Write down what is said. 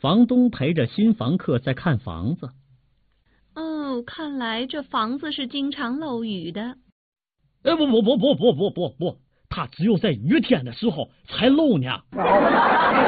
房东陪着新房客在看房子。 哦，看来这房子是经常漏雨的。 不，它只有在雨天的时候才漏呢。